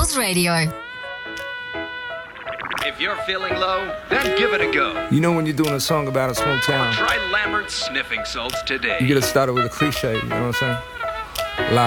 Pulse Radio. If you're feeling low, then give it a go. You know when you're doing a song about a small town, Try Lambert's Sniffing Salts today. you gotta start it with a cliche, you know what I'm saying? La